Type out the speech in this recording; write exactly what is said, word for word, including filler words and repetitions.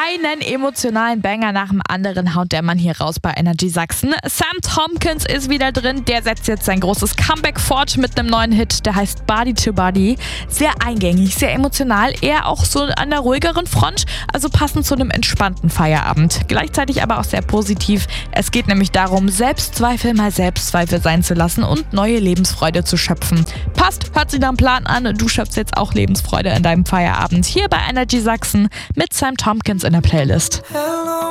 Einen emotionalen Banger nach dem anderen haut der Mann hier raus bei Energy Sachsen. Sam Tompkins ist wieder drin, der setzt jetzt sein großes Comeback fort mit einem neuen Hit, der heißt Body to Body. Sehr eingängig, sehr emotional, eher auch so an der ruhigeren Front, also passend zu einem entspannten Feierabend. Gleichzeitig aber auch sehr positiv. Es geht nämlich darum, Selbstzweifel mal Selbstzweifel sein zu lassen und neue Lebensfreude zu schöpfen. Passt, hört sich nach einem Plan an, du schöpfst jetzt auch Lebensfreude in deinem Feierabend. Hier bei Energy Sachsen mit Sam Tompkins in der Playlist. Hello.